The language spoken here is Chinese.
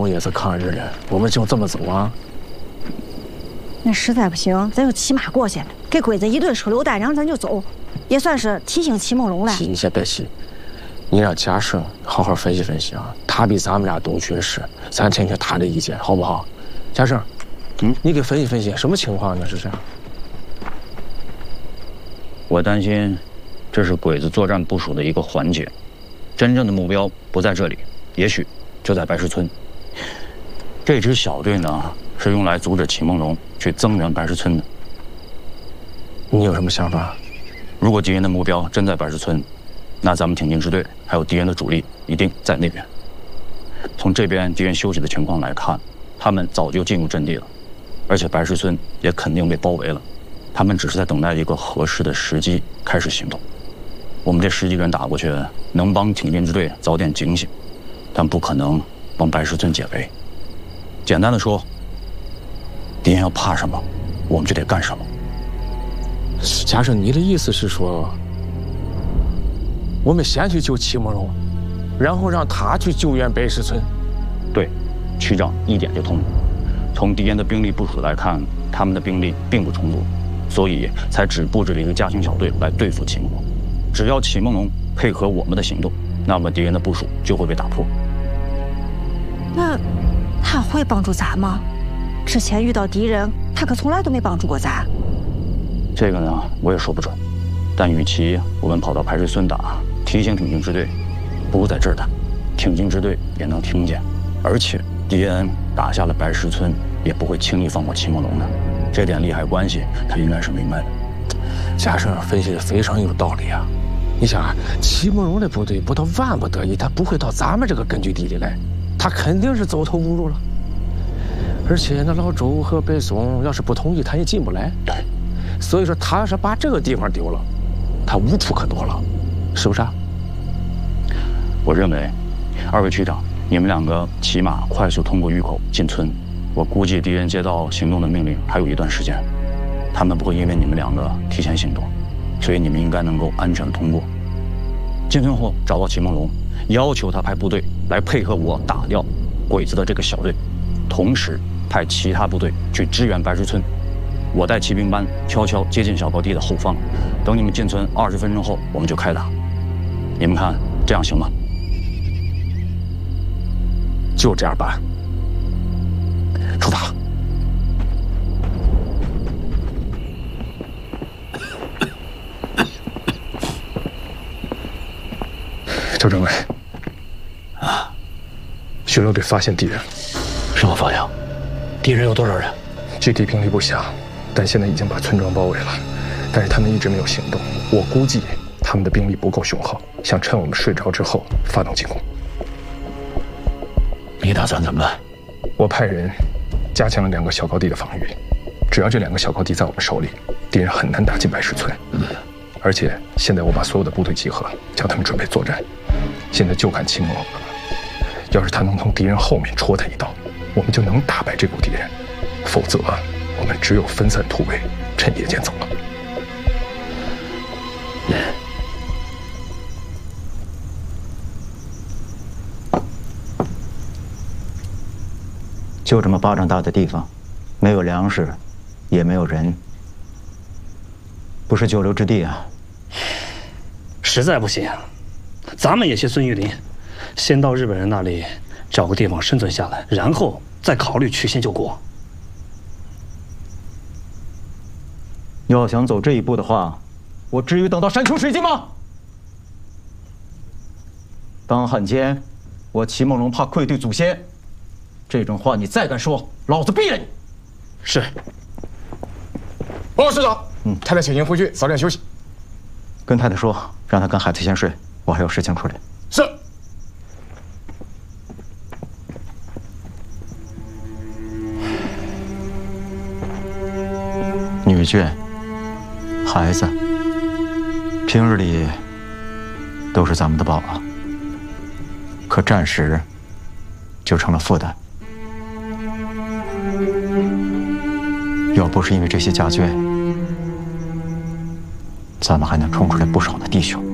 也是抗日的，我们就这么走啊？ 那实在不行，咱就骑马过去，给鬼子一顿手榴弹，然后咱就走，也算是提醒齐梦龙了。 你先别急，你让嘉盛好好分析分析啊，他比咱们俩懂军事，咱听听他的意见，好不好？嘉盛，你给分析分析，什么情况呢？是这样。 我担心，这是鬼子作战部署的一个环节，真正的目标不在这里，也许就在白石村。这支小队呢，是用来阻止齐梦龙去增援白石村的。 你有什么想法？ 如果敌人的目标真在白石村，那咱们挺进支队还有敌人的主力一定在那边。从这边敌人休息的情况来看，他们早就进入阵地了，而且白石村也肯定被包围了。他们只是在等待一个合适的时机开始行动。我们这10几个人打过去，能帮挺进支队早点警醒，但不可能帮白石村解围。简单的说，敌人要怕什么，我们就得干什么。 嘉盛，你的意思是说，我们先去救齐梦龙，然后让他去救援白石村？ 对，区长一点就通了。从敌人的兵力部署来看，他们的兵力并不充足，所以才只布置了一个嘉兴小队来对付齐梦龙。只要齐梦龙配合我们的行动，那么敌人的部署就会被打破。 那他会帮助咱吗？之前遇到敌人，他可从来都没帮助过咱。 这个呢，我也说不准。但与其我们跑到白石村打，提醒挺进支队，不如在这儿打，挺进支队也能听见。而且敌人打下了白石村，也不会轻易放过齐梦龙的。这点利害关系，他应该是明白的。 嘉盛分析的非常有道理啊！你想啊，齐梦龙的部队不到万不得已，他不会到咱们这个根据地里来，他肯定是走投无路了。而且那老周和白松要是不同意，他也进不来。 对， 所以说他要是把这个地方丢了，他无处可躲了，是不是啊？ 我认为，2位区长，你们2个骑马快速通过峪口进村。我估计敌人接到行动的命令还有一段时间，他们不会因为你们2个提前行动，所以你们应该能够安全通过。进村后找到齐梦龙，要求他派部队来配合我打掉鬼子的这个小队，同时派其他部队去支援白石村。我带骑兵班悄悄接近小高地的后方，等你们进村20分钟后，我们就开打。你们看这样行吗？ 就这样办。出发。 周政委，巡逻队发现敌人。 什么方向？敌人有多少人？ 具体兵力不详，但现在已经把村庄包围了。但是他们一直没有行动，我估计他们的兵力不够雄厚，想趁我们睡着之后发动进攻。 你打算怎么办？ 我派人加强了2个小高地的防御，只要这2个小高地在我们手里，敌人很难打进白石村。而且现在我把所有的部队集合，叫他们准备作战。现在就看齐梦龙了。要是他能从敌人后面戳他一刀，我们就能打败这股敌人。否则，我们只有分散突围，趁夜间走了。 就这么巴掌大的地方，没有粮食，也没有人，不是久留之地啊！ 实在不行，咱们也学孙玉林，先到日本人那里找个地方生存下来，然后再考虑曲线救国。 要想走这一步的话，我至于等到山穷水尽吗？当汉奸，我齐梦龙怕愧对祖先。这种话你再敢说，老子毙了你！ 是。 报告师长，太太请您回去早点休息。 跟太太说，让她跟孩子先睡，我还有事情处理。 是。 女眷、孩子，平日里都是咱们的宝啊，可战时就成了负担。要不是因为这些家眷，咱们还能冲出来不少的弟兄。